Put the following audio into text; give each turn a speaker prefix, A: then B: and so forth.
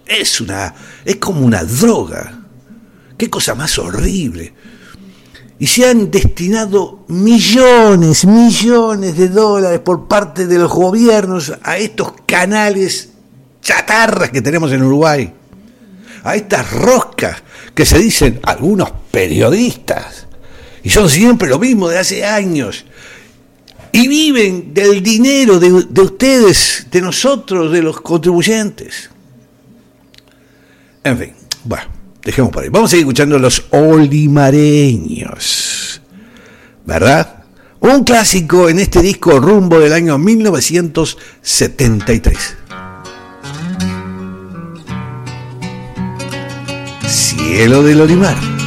A: es como una droga. Qué cosa más horrible. Y se han destinado millones de dólares por parte de los gobiernos a estos canales chatarras que tenemos en Uruguay, a estas roscas que se dicen algunos periodistas, y son siempre lo mismo de hace años, y viven del dinero de ustedes, de nosotros, de los contribuyentes. En fin, bueno, dejemos por ahí. Vamos a seguir escuchando Los Olimareños, ¿verdad? Un clásico en este disco Rumbo del año 1973. Cielo del Olimar.